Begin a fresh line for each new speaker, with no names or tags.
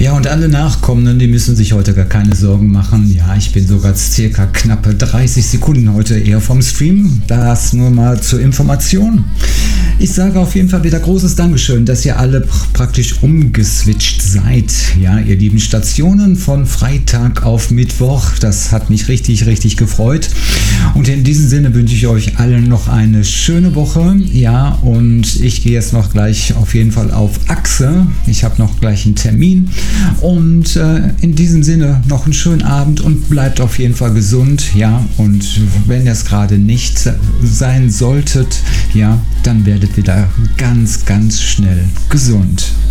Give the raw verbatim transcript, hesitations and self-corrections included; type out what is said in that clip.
Ja, und alle Nachkommenden, die müssen sich heute gar keine Sorgen machen. Ja, ich bin sogar circa knappe dreißig Sekunden heute eher vom Stream. Das nur mal zur Information. Ich sage auf jeden Fall wieder großes Dankeschön, dass ihr alle praktisch umgeswitcht seid. Ja, ihr lieben Stationen von Freitag auf Mittwoch. Das hat mich richtig, richtig gefreut. Und in diesem Sinne wünsche ich euch allen noch eine schöne Woche. Ja, und ich gehe jetzt noch gleich auf jeden Fall auf Achse. Ich habe noch gleich einen Termin. Und äh, in diesem Sinne noch einen schönen Abend und bleibt auf jeden Fall gesund. Ja, und wenn ihr es gerade nicht sein solltet, ja, dann werdet wieder ganz, ganz schnell gesund.